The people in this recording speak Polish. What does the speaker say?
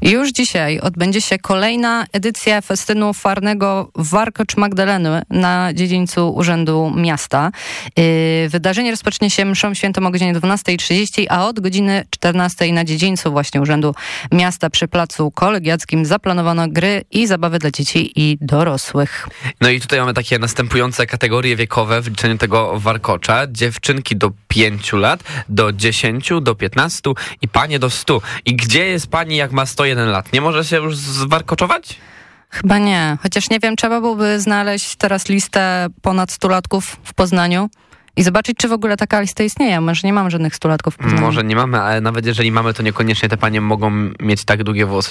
Już dzisiaj odbędzie się kolejna edycja festynu farnego Warkocz Magdaleny na dziedzińcu Urzędu Miasta. Wydarzenie rozpocznie się mszą świętą o godzinie 12:30, a od godziny 14:00 na dziedzińcu właśnie Urzędu Miasta przy Placu Kolegiackim zaplanowano gry i zabawy dla dzieci i dorosłych. No i tutaj mamy takie następujące kategorie wiekowe w liczeniu tego warkocza. Dziewczynki do 5 lat, do 10, do 15 i panie do 100. I gdzie jest pani, jak ma 101 lat? Nie może się już zwarkoczować? Chyba nie. Chociaż nie wiem, trzeba byłoby znaleźć teraz listę ponad 100-latków w Poznaniu i zobaczyć, czy w ogóle taka lista istnieje. Może nie mamy żadnych 100-latków w Poznaniu. Może nie mamy, ale nawet jeżeli mamy, to niekoniecznie te panie mogą mieć tak długie włosy,